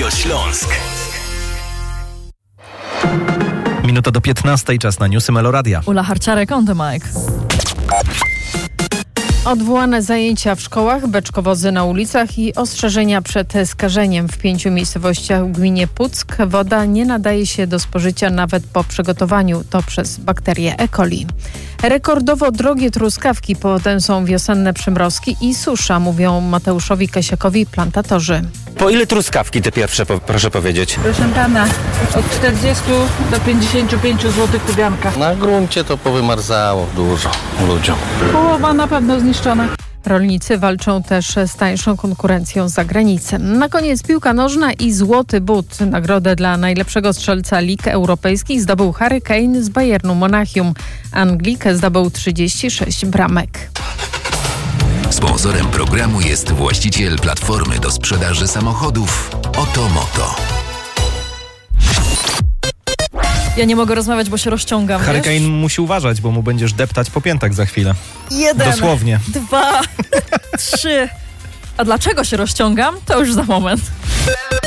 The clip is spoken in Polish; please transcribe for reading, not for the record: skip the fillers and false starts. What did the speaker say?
Radio Śląsk. Minuta do 15, czas na newsy Meloradia. Ula Harciarek on the mic. Odwołane zajęcia w szkołach, beczkowozy na ulicach i ostrzeżenia przed skażeniem w 5 miejscowościach w gminie Puck. Woda nie nadaje się do spożycia nawet po przygotowaniu. To przez bakterię E. coli. Rekordowo drogie truskawki. Powodem są wiosenne przymrozki i susza, mówią Mateuszowi Kasiakowi plantatorzy. Po ile truskawki te pierwsze, proszę powiedzieć? Proszę pana, od 40 do 55 zł tyganka. Na gruncie to powymarzało dużo ludziom. Połowa na pewno zniszczona. Rolnicy walczą też z tańszą konkurencją z zagranicy. Na koniec piłka nożna i złoty but. Nagrodę dla najlepszego strzelca lig europejskich zdobył Harry Kane z Bayernu Monachium. Anglik zdobył 36 bramek. Sponsorem programu jest właściciel platformy do sprzedaży samochodów Otomoto. Ja nie mogę rozmawiać, bo się rozciągam. Harry wiesz? Kane musi uważać, bo mu będziesz deptać po piętach za chwilę. 1, Dosłownie. 2, 3. A dlaczego się rozciągam? To już za moment.